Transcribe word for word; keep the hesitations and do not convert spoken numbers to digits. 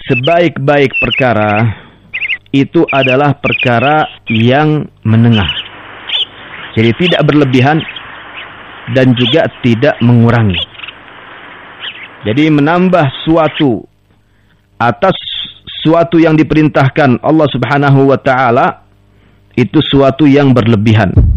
sebaik-baik perkara itu adalah perkara yang menengah. Jadi tidak berlebihan dan juga tidak mengurangi. Jadi menambah suatu atas suatu yang diperintahkan Allah Subhanahu wa taala itu suatu yang berlebihan.